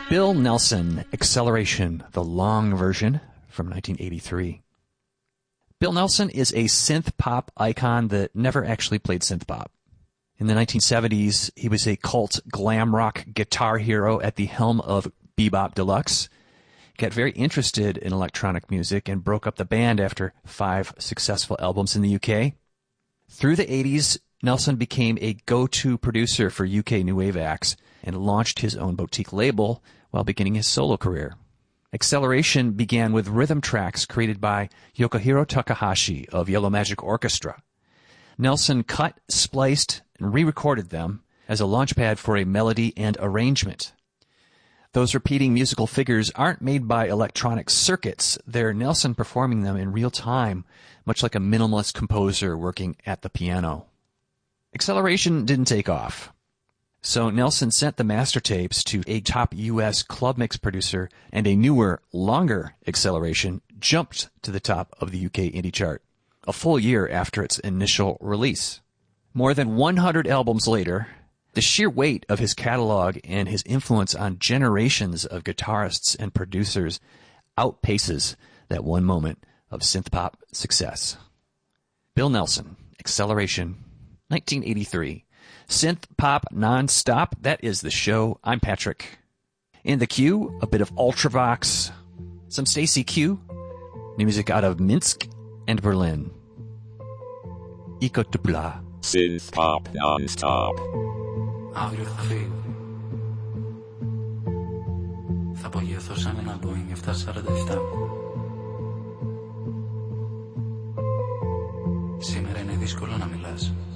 Bill Nelson, Acceleration, the long version from 1983. Bill Nelson is a synth pop icon that never actually played synth pop. In the 1970s, he was a cult glam rock guitar hero at the helm of Bebop Deluxe. He got very interested in electronic music and broke up the band after 5 successful albums in the UK. Through the 80s, Nelson became a go-to producer for UK new wave acts and launched his own boutique label while beginning his solo career. Acceleration began with rhythm tracks created by Yokohiro Takahashi of Yellow Magic Orchestra. Nelson cut, spliced, and re-recorded them as a launchpad for a melody and arrangement. Those repeating musical figures aren't made by electronic circuits. They're Nelson performing them in real time, much like a minimalist composer working at the piano. Acceleration didn't take off. So Nelson sent the master tapes to a top U.S. club mix producer, and a newer, longer Acceleration jumped to the top of the UK indie chart, a full year after its initial release. More than 100 albums later, the sheer weight of his catalog and his influence on generations of guitarists and producers outpaces that one moment of synth-pop success. Bill Nelson, Acceleration, 1983. Synth pop non-stop. That is the show. I'm Patrick. In the queue, a bit of Ultravox, some Stacy Q, new music out of Minsk and Berlin. Écoute bla. Synth pop non-stop. Αύριο θα φύγω. Θα απογειωθώ σαν ένα Boeing 747. Σήμερα είναι δύσκολο να μιλάς.